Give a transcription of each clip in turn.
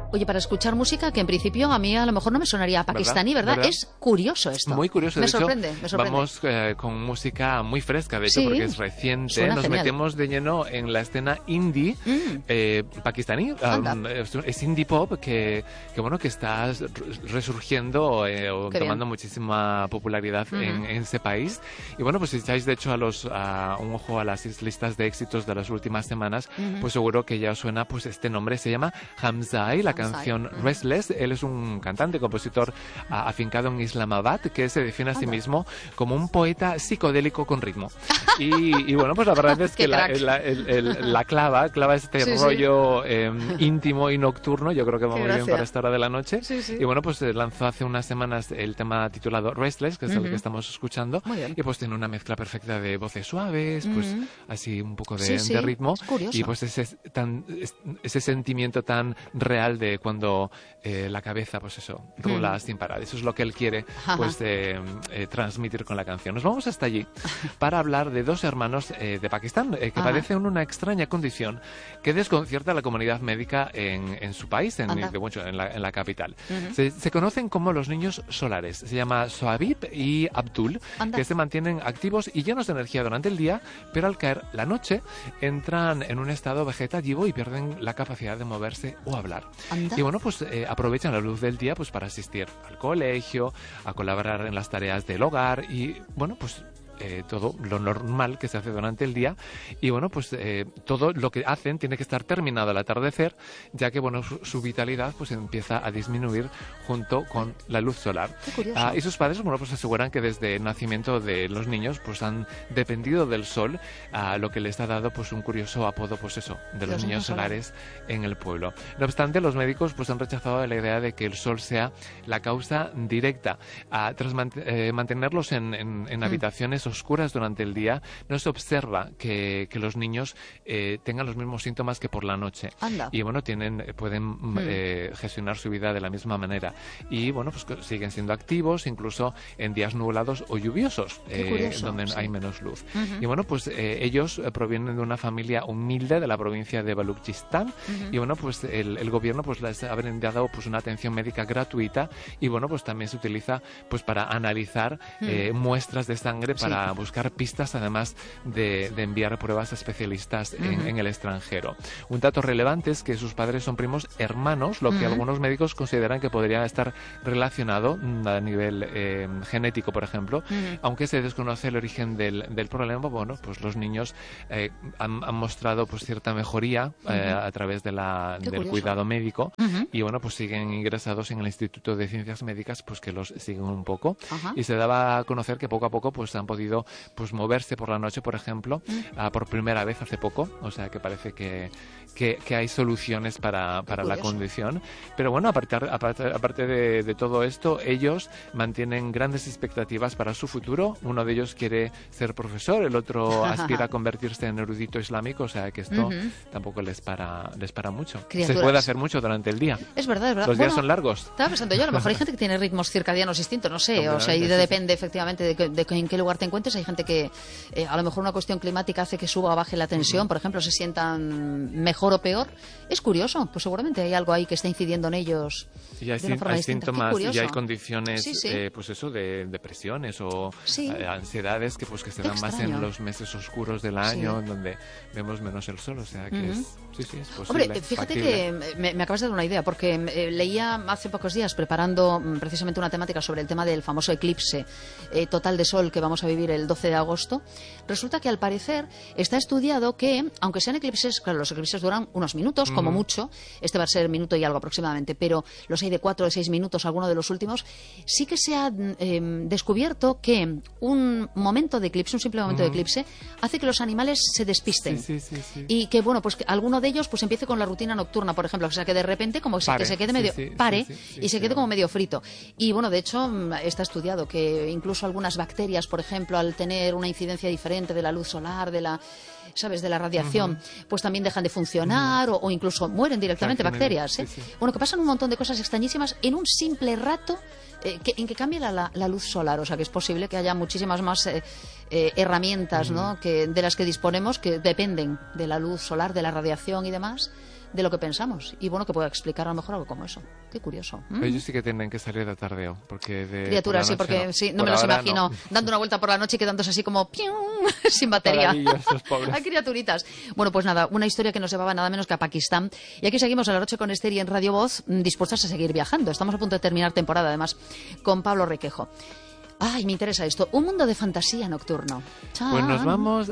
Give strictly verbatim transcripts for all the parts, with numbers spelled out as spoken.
Oye, para escuchar música que en principio a mí a lo mejor no me sonaría pakistaní, ¿verdad? ¿verdad? Es curioso esto. Muy curioso. Me de sorprende, hecho, me sorprende. Vamos eh, con música muy fresca, de hecho, sí, porque es reciente. suena Nos genial. metemos de lleno en la escena indie mm. eh, pakistaní. Um, es indie pop que, que, bueno, que está resurgiendo eh, o Qué tomando bien. muchísima popularidad mm-hmm. en, en ese país. Y bueno, pues si echáis de hecho a los, a un ojo a las listas de éxitos de las últimas semanas, mm-hmm. pues seguro que ya os suena pues este nombre. Se llama Hamzai, la Hamzai. canción mm-hmm. Restless. Él es un cantante, compositor uh, afincado en Islamabad, que se define a sí mismo como un poeta psicodélico con ritmo. Y, y bueno, pues la verdad es que la, la, el, el, la clava, clava este sí, rollo sí. Eh, íntimo y nocturno. Yo creo que va Qué muy gracia. bien para esta hora de la noche. Sí, sí. Y bueno, pues lanzó hace unas semanas el tema titulado Restless, que es uh-huh. el que estamos escuchando. Y pues tiene una mezcla perfecta de voces suaves, uh-huh. pues así un poco de, sí, sí. de ritmo. Y pues ese, tan, ese sentimiento tan real de cuando eh, la cabeza, pues eso, rula uh-huh. sin parar. Eso es lo que él quiere pues eh, eh, transmitir con la canción. Nos vamos hasta allí para hablar de dos hermanos eh, de Pakistán eh, que Ajá. padecen una extraña condición que desconcierta a la comunidad médica en, en su país, en, de, mucho, en, la, en la capital. Uh-huh. Se, se conocen como los niños solares. Se llama Sohabib y Abdul, Anda. que se mantienen activos y llenos de energía durante el día, pero al caer la noche entran en un estado vegetativo y pierden la capacidad de moverse o hablar. Anda. Y bueno, pues eh, aprovechan la luz del día pues para asistir al colegio, a colaborar en las tareas del hogar y bueno, pues Eh, todo lo normal que se hace durante el día y bueno, pues eh, todo lo que hacen tiene que estar terminado al atardecer, ya que bueno, su, su vitalidad pues empieza a disminuir junto con la luz solar. Ah, y sus padres bueno, pues aseguran que desde el nacimiento de los niños pues han dependido del sol, ah, lo que les ha dado pues un curioso apodo pues eso, de los, los niños solares en el pueblo. No obstante, los médicos pues han rechazado la idea de que el sol sea la causa directa. Ah, tras man eh, mantenerlos en, en, en mm. habitaciones oscuras durante el día, no se observa que, que los niños eh, tengan los mismos síntomas que por la noche. Anda. Y bueno, tienen, pueden mm. eh, gestionar su vida de la misma manera. Y bueno, pues siguen siendo activos, incluso en días nublados o lluviosos, eh, curioso, donde sí. hay menos luz. Uh-huh. Y bueno, pues eh, ellos provienen de una familia humilde de la provincia de Baluchistán. Uh-huh. Y bueno, pues el, el gobierno pues les ha brindado pues una atención médica gratuita y bueno, pues también se utiliza pues para analizar uh-huh. eh, muestras de sangre para sí. buscar pistas, además de, de enviar pruebas a especialistas uh-huh. en, en el extranjero. Un dato relevante es que sus padres son primos hermanos, lo que uh-huh. algunos médicos consideran que podría estar relacionado a nivel eh, genético, por ejemplo, uh-huh. aunque se desconoce el origen del, del problema. Bueno, pues los niños eh, han, han mostrado pues cierta mejoría uh-huh. eh, a través de la, del curioso. cuidado médico uh-huh. y bueno, pues siguen ingresados en el Instituto de Ciencias Médicas, pues que los siguen un poco uh-huh. y se daba a conocer que poco a poco pues han podido pues moverse por la noche, por ejemplo, uh, por primera vez hace poco, o sea que parece que, que, que hay soluciones para, para la condición. Pero bueno, aparte, aparte, aparte de, de todo esto, ellos mantienen grandes expectativas para su futuro. Uno de ellos quiere ser profesor, el otro aspira a convertirse en erudito islámico, o sea que esto uh-huh. tampoco les para, les para mucho. Criaturas. Se puede hacer mucho durante el día. Es verdad, es verdad. Los días bueno, son largos. Estaba pensando yo, a lo mejor hay gente que tiene ritmos circadianos distintos, no sé, o sea, y de, depende efectivamente de, que, de que en qué lugar te encuentres. Hay gente que eh, a lo mejor una cuestión climática hace que suba o baje la tensión, uh-huh. por ejemplo, se sientan mejor o peor. Es curioso, pues seguramente hay algo ahí que está incidiendo en ellos. Y hay, de una forma hay distinta. síntomas y hay condiciones, sí, sí. Eh, pues eso, de depresiones o sí. eh, ansiedades que pues que se dan más en los meses oscuros del año, sí. en donde vemos menos el sol, o sea que uh-huh. es, sí, sí, es posible. Hombre, fíjate factible. que me, me acabas de dar una idea, porque eh, leía hace pocos días, preparando mm, precisamente una temática sobre el tema del famoso eclipse eh, total de sol que vamos a vivir el doce de agosto. Resulta que al parecer está estudiado que, aunque sean eclipses, claro, los eclipses duran unos minutos, como uh-huh. mucho, este va a ser minuto y algo aproximadamente, pero los hay de cuatro o de seis minutos, alguno de los últimos, sí que se ha eh, descubierto que un momento de eclipse, un simple momento uh-huh. de eclipse, hace que los animales se despisten. Sí, sí, sí, sí. Y que, bueno, pues que alguno de ellos pues empiece con la rutina nocturna, por ejemplo, o sea, que de repente como pare. que se quede medio, sí, sí, pare sí, sí, sí, y se sí, quede sí. como medio frito. Y bueno, de hecho, está estudiado que incluso algunas bacterias, por ejemplo, al tener una incidencia diferente de la luz solar, de la, ¿sabes?, de la radiación, uh-huh. pues también dejan de funcionar uh-huh. o, o incluso mueren directamente bacterias. ¿eh? Sí, sí. Bueno, que pasan un montón de cosas extrañísimas en un simple rato eh, que, en que cambie la, la, la luz solar. O sea, que es posible que haya muchísimas más eh, eh, herramientas, uh-huh. ¿no?, que, de las que disponemos que dependen de la luz solar, de la radiación y demás. de lo que pensamos. Y bueno, que pueda explicar a lo mejor algo como eso. Qué curioso. ¿Mm? Ellos sí que tienen que salir de tardeo, porque de Criaturas, sí, porque no, sí, no por me los ahora, imagino no. dando una vuelta por la noche y quedándose así como ¡pium! Sin batería. Esos pobres. Hay criaturitas. Bueno, pues nada, una historia que nos llevaba nada menos que a Pakistán. Y aquí seguimos a la noche con Esther y en Radio Voz, dispuestas a seguir viajando. Estamos a punto de terminar temporada, además, con Pablo Requejo. Ay, me interesa esto. Un mundo de fantasía nocturno. ¡Chan! Pues nos vamos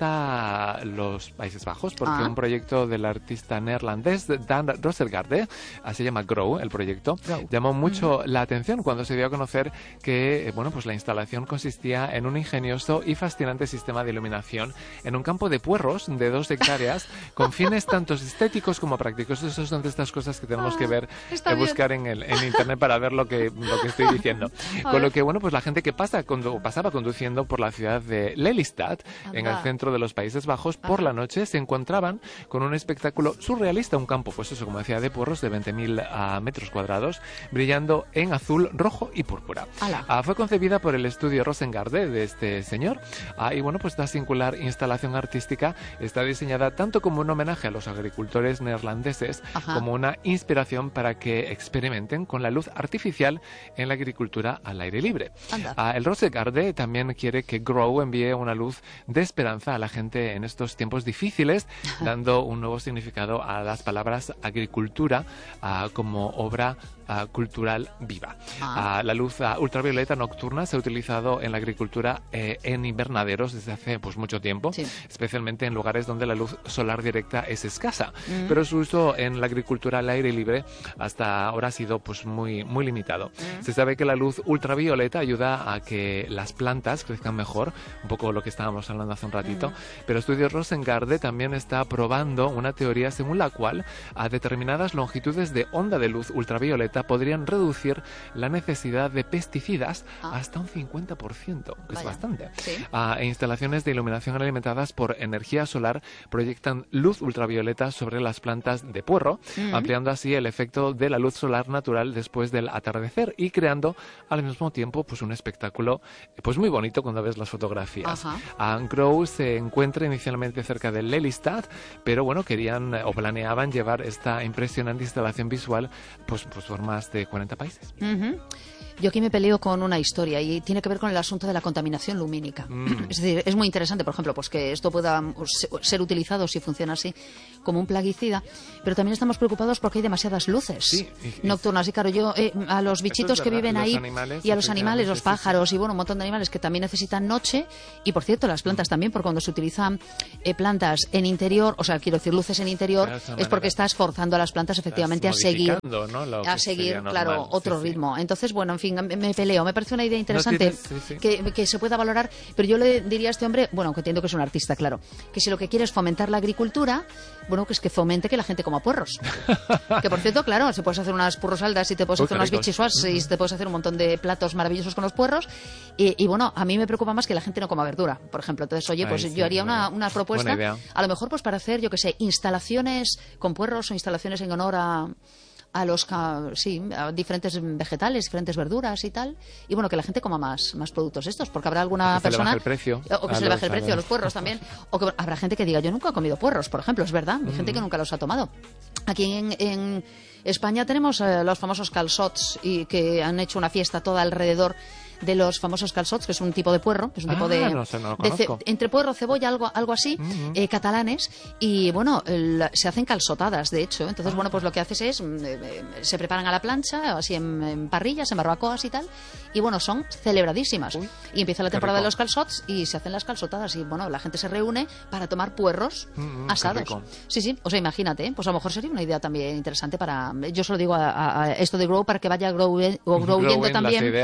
hasta los Países Bajos, porque Ah. un proyecto del artista neerlandés Dan Rosengarde, así se llama Grow, el proyecto, Grow. llamó mucho mm-hmm. la atención cuando se dio a conocer que eh, bueno, pues la instalación consistía en un ingenioso y fascinante sistema de iluminación en un campo de puerros de dos hectáreas con fines tanto estéticos como prácticos. Esas son de estas cosas que tenemos ah, que ver, eh, buscar en, el, en internet para ver lo que, lo que estoy diciendo. Con ver. Lo que, bueno, pues la gente que pasa condu pasaba conduciendo por la ciudad de Lelystad, Anda. en el centro de los Países Bajos, por Ajá. la noche se encontraban con un espectáculo surrealista, un campo, pues eso, como decía, de puerros de veinte mil uh, metros cuadrados, brillando en azul, rojo y púrpura. Uh, fue concebida por el estudio Rosengarde de este señor, uh, y bueno, pues esta singular instalación artística está diseñada tanto como un homenaje a los agricultores neerlandeses, Ajá. como una inspiración para que experimenten con la luz artificial en la agricultura al aire libre. Uh, el Rosengarde también quiere que Grow envíe una luz de esperanza a la gente en estos tiempos difíciles, dando un nuevo significado a las palabras agricultura uh, como obra uh, cultural viva. Ah. Uh, la luz uh, ultravioleta nocturna se ha utilizado en la agricultura eh, en invernaderos desde hace pues, mucho tiempo, sí. especialmente en lugares donde la luz solar directa es escasa, mm. pero su uso en la agricultura al aire libre hasta ahora ha sido pues, muy, muy limitado. Mm. Se sabe que la luz ultravioleta ayuda a que las plantas crezcan mejor, un poco lo que estábamos hablando hace un ratito, mm. pero Estudios Rosengarde también está probando una teoría según la cual a determinadas longitudes de onda de luz ultravioleta podrían reducir la necesidad de pesticidas ah. hasta un cincuenta por ciento, que Vaya. es bastante. ¿Sí? Uh, e instalaciones de iluminación alimentadas por energía solar proyectan luz ultravioleta sobre las plantas de puerro, mm. ampliando así el efecto de la luz solar natural después del atardecer y creando al mismo tiempo pues un espectáculo pues muy bonito cuando ves las fotografías. Uh, Grow se encuentra inicialmente cerca de Lelystad, pero bueno, querían o planeaban llevar esta impresionante instalación visual pues, pues por más de cuarenta países. Uh-huh. Yo aquí me peleo con una historia y tiene que ver con el asunto de la contaminación lumínica. Mm. Es decir, es muy interesante, por ejemplo, pues que esto pueda ser utilizado, si funciona así, como un plaguicida, pero también estamos preocupados porque hay demasiadas luces sí, y, nocturnas. Y claro, yo eh, a los bichitos es que viven ahí animales, y a los animales, los pájaros sí, sí. y bueno, un montón de animales que también necesitan noche y, por cierto, las plantas mm. también, porque cuando se utilizan eh, plantas en interior, o sea, quiero decir, luces en interior, es porque estás forzando a las plantas efectivamente a seguir, ¿no? a seguir, claro, otro sí, ritmo. Sí. Entonces, bueno, en fin, me peleo. Me parece una idea interesante no tienes, sí, sí. Que, que se pueda valorar, pero yo le diría a este hombre, bueno, que entiendo que es un artista, claro, que si lo que quiere es fomentar la agricultura, bueno, que es que fomente que la gente coma puerros. Que, por cierto, claro, se puedes hacer unas purrosaldas y te puedes Uy, hacer unas bichisuas uh-huh. y te puedes hacer un montón de platos maravillosos con los puerros. Y, y, bueno, a mí me preocupa más que la gente no coma verdura, por ejemplo. Entonces, oye, pues Ay, sí, yo haría una, una propuesta, a lo mejor pues para hacer, yo que sé, instalaciones con puerros o instalaciones en honor a... a los sí, a diferentes vegetales, diferentes verduras y tal, y bueno, que la gente coma más, más productos estos, porque habrá alguna que persona se le baje el precio o que se le baje el precio a los puerros también, o que habrá gente que diga, yo nunca he comido puerros, por ejemplo, es verdad, hay mm. gente que nunca los ha tomado. Aquí en, en España tenemos eh, los famosos calçots y que han hecho una fiesta toda alrededor de los famosos calçots, que es un tipo de puerro, que es un ah, tipo de, no sé, no de ce, entre puerro, cebolla, algo, algo así, uh-huh. eh, catalanes, y bueno, el, se hacen calçotadas, de hecho. Entonces, ah. bueno, pues lo que haces es, eh, se preparan a la plancha, así en, en parrillas, en barbacoas y tal, y bueno, son celebradísimas. Uy, y empieza la temporada de los calçots y se hacen las calçotadas, y bueno, la gente se reúne para tomar puerros uh-huh, asados. Sí, sí, o sea, imagínate, ¿eh? Pues a lo mejor sería una idea también interesante para, yo se lo digo a, a, a esto de Grow, para que vaya grow, o growing también